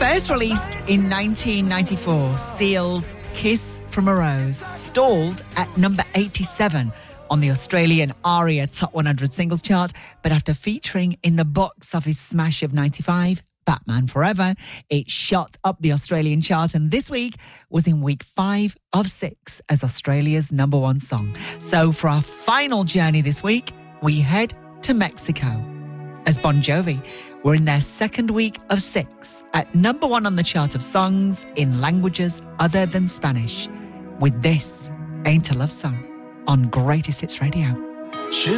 First released in 1994, Seal's Kiss from a Rose stalled at number 87 on the Australian ARIA Top 100 Singles Chart, but after featuring in the box office smash of 95, Batman Forever, it shot up the Australian chart and this week was in week 5 of 6 as Australia's number 1 song. So for our final journey this week, we head to Mexico as Bon Jovi were in their second week of 6 at number 1 on the chart of songs in languages other than Spanish with This Ain't a Love Song on Greatest Hits Radio.